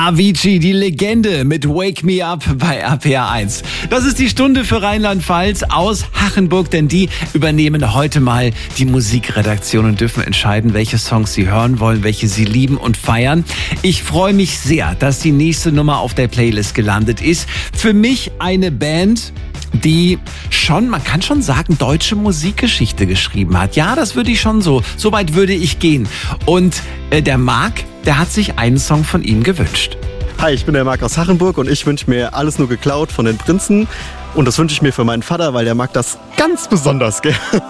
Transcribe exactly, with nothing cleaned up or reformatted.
Avicii, die Legende mit Wake Me Up bei R P R eins. Das ist die Stunde für Rheinland-Pfalz aus Hachenburg, denn die übernehmen heute mal die Musikredaktion und dürfen entscheiden, welche Songs sie hören wollen, welche sie lieben und feiern. Ich freue mich sehr, dass die nächste Nummer auf der Playlist gelandet ist. Für mich eine Band, die schon, man kann schon sagen, deutsche Musikgeschichte geschrieben hat. Ja, das würde ich schon so, so weit würde ich gehen. Und äh, der Marc, der hat sich einen Song von ihm gewünscht. Hi, ich bin der Marc aus Hachenburg und ich wünsche mir Alles nur geklaut von den Prinzen. Und das wünsche ich mir für meinen Vater, weil der mag das ganz besonders gern.